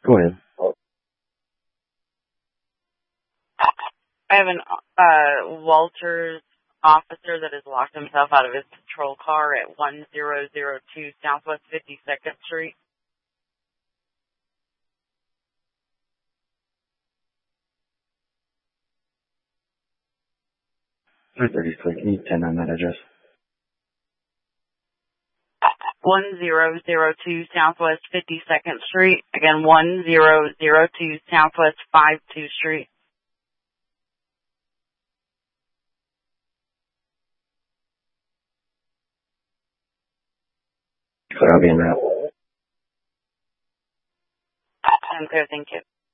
Go ahead. I have an Walters officer that has locked himself out of his patrol car at 1002 Southwest 52nd Street. Can you 10 on that address? 1002 Southwest 52nd Street. Again, 1002 Southwest 52 Street. Clear, I'll be in route. I'm clear, thank you.